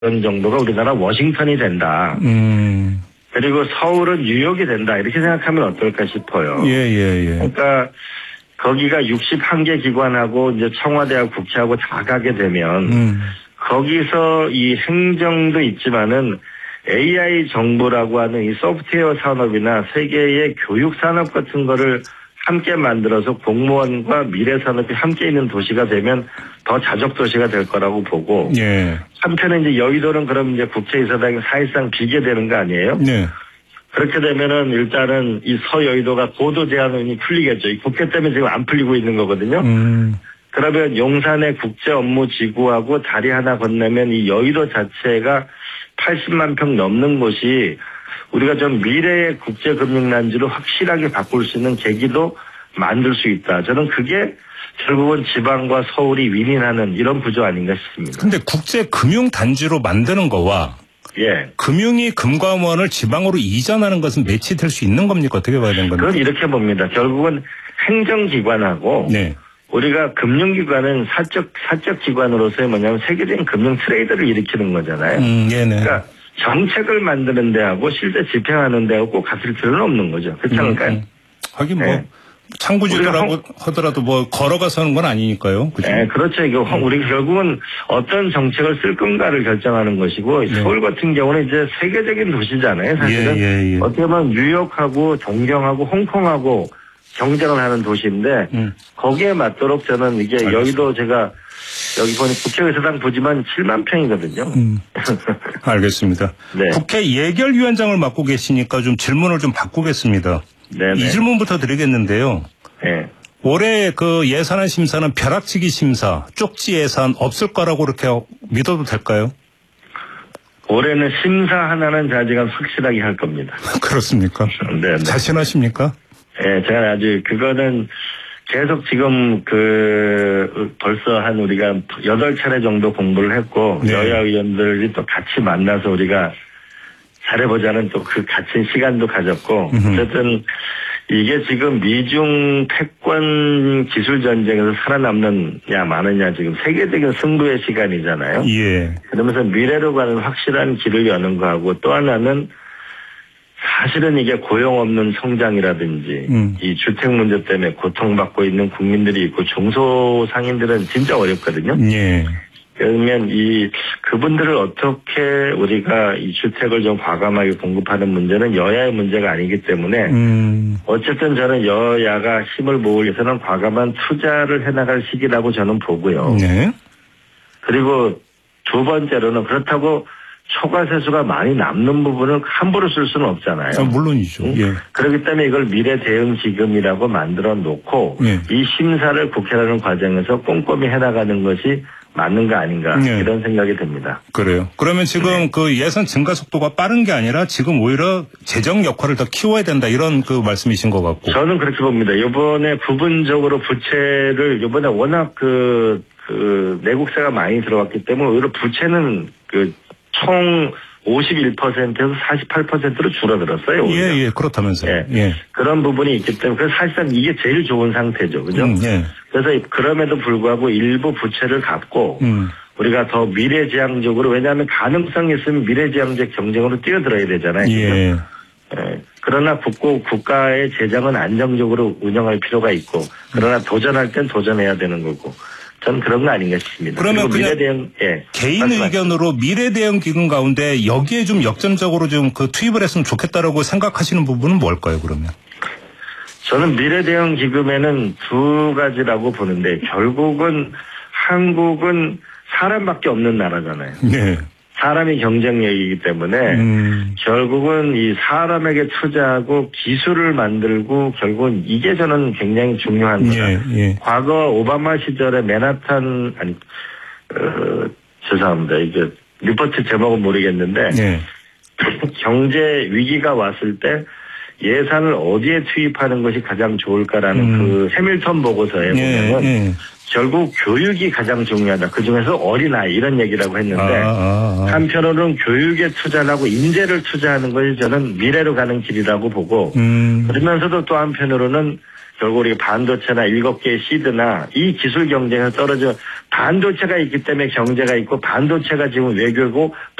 정도가 우리나라 워싱턴이 된다. 그리고 서울은 뉴욕이 된다. 이렇게 생각하면 어떨까 싶어요. 예. 그러니까 거기가 61개 기관하고 이제 청와대하고 국회하고 다 가게 되면 거기서 이 행정도 있지만은 AI 정부라고 하는 이 소프트웨어 산업이나 세계의 교육 산업 같은 거를 함께 만들어서 공무원과 미래 산업이 함께 있는 도시가 되면 더 자족 도시가 될 거라고 보고. 예. 한편에 이제 여의도는 그럼 이제 국제이사당이 사실상 비게 되는 거 아니에요? 네. 그렇게 되면은 일단은 이 서여의도가 고도 제한이 풀리겠죠. 이 국회 때문에 지금 안 풀리고 있는 거거든요. 그러면 용산의 국제 업무 지구하고 다리 하나 건너면 이 여의도 자체가 80만 평 넘는 곳이 우리가 좀 미래의 국제금융난지로 확실하게 바꿀 수 있는 계기도 만들 수 있다. 저는 그게 결국은 지방과 서울이 윈윈하는 이런 구조 아닌가 싶습니다. 근데 국제금융단지로 만드는 거와 예. 금융위 금감원을 지방으로 이전하는 것은 매치될 수 있는 겁니까? 어떻게 봐야 되는 겁니까? 그건 이렇게 봅니다. 결국은 행정기관하고 네. 우리가 금융기관은 사적 기관으로서의 뭐냐면 세계적인 금융 트레이드를 일으키는 거잖아요. 네네. 그러니까 정책을 만드는 데하고 실제 집행하는 데하고 꼭 같을 필요는 없는 거죠. 그렇지 않을까요? 하긴 뭐 네. 창구지도라고 하더라도 뭐 걸어가서 하는 건 아니니까요. 그렇죠? 네, 그렇죠. 이거 우리 결국은 어떤 정책을 쓸 건가를 결정하는 것이고 서울 같은 경우는 이제 세계적인 도시잖아요. 사실은 예. 어떻게 보면 뉴욕하고 동경하고 홍콩하고 경쟁을 하는 도시인데 거기에 맞도록 저는 이게 알겠습니다. 여의도 제가 여기 보니 국회의사당 부지만 7만 평이거든요. 알겠습니다. 네. 국회 예결위원장을 맡고 계시니까 좀 질문을 좀 바꾸겠습니다. 네네. 이 질문부터 드리겠는데요. 네. 올해 그 예산안 심사는 벼락치기 심사, 쪽지 예산 없을 거라고 그렇게 믿어도 될까요? 올해는 심사 하나는 자지간 확실하게 할 겁니다. 그렇습니까? 네. 자신하십니까? 네, 제가 아주 그거는 계속 지금 벌써 한 우리가 8차례 정도 공부를 했고 네. 여야 의원들이 또 같이 만나서 우리가 잘해보자는 또 그 갇힌 시간도 가졌고 어쨌든 이게 지금 미중 패권 기술 전쟁에서 살아남느냐 마느냐 지금 세계적인 승부의 시간이잖아요. 예. 그러면서 미래로 가는 확실한 길을 여는 거하고 또 하나는 사실은 이게 고용 없는 성장이라든지 이 주택 문제 때문에 고통받고 있는 국민들이 있고 중소상인들은 진짜 어렵거든요. 예. 그러면 그분들을 어떻게 우리가 이 주택을 좀 과감하게 공급하는 문제는 여야의 문제가 아니기 때문에 어쨌든 저는 여야가 힘을 모을 위해서는 과감한 투자를 해나갈 시기라고 저는 보고요. 네. 그리고 두 번째로는 그렇다고 초과세수가 많이 남는 부분을 함부로 쓸 수는 없잖아요. 물론이죠. 예. 그렇기 때문에 이걸 미래대응기금이라고 만들어 놓고 이 심사를 국회라는 과정에서 꼼꼼히 해나가는 것이 맞는 거 아닌가 이런 생각이 듭니다. 그래요. 그러면 지금 그 예산 증가 속도가 빠른 게 아니라 지금 오히려 재정 역할을 더 키워야 된다 이런 그 말씀이신 것 같고. 저는 그렇게 봅니다. 이번에 부분적으로 부채를 이번에 워낙 내국세가 많이 들어왔기 때문에 오히려 부채는 총 51%에서 48%로 줄어들었어요. 오히려. 예, 그렇다면서요. 예. 그런 부분이 있기 때문에 그래서 사실상 이게 제일 좋은 상태죠. 그죠? 예. 그래서 그럼에도 불구하고 일부 부채를 갚고 우리가 더 미래지향적으로 왜냐하면 가능성이 있으면 미래지향적 경쟁으로 뛰어들어야 되잖아요. 예. 그러나 국가의 재정은 안정적으로 운영할 필요가 있고 그러나 도전할 땐 도전해야 되는 거고 저는 그런 거 아닌가 싶습니다. 그러면 그냥 개인 의견으로 미래대응 기금 가운데 여기에 좀 역점적으로 좀 투입을 했으면 좋겠다라고 생각하시는 부분은 뭘까요, 그러면? 저는 미래대응 기금에는 두 가지라고 보는데 결국은 한국은 사람밖에 없는 나라잖아요. 네. 사람이 경쟁력이기 때문에 결국은 이 사람에게 투자하고 기술을 만들고 결국은 이게 저는 굉장히 중요한 거다. 과거 오바마 시절에 맨하탄 죄송합니다. 이게 리포트 제목은 모르겠는데 경제 위기가 왔을 때 예산을 어디에 투입하는 것이 가장 좋을까라는 그 해밀턴 보고서에 보면은 결국 교육이 가장 중요하다. 그중에서 어린아이 이런 얘기라고 했는데 한편으로는 교육에 투자를 하고 인재를 투자하는 것이 저는 미래로 가는 길이라고 보고 그러면서도 또 한편으로는 결국 우리가 반도체나 7개의 시드나 이 기술 경쟁에서 떨어져 반도체가 있기 때문에 경제가 있고 반도체가 지금 외교고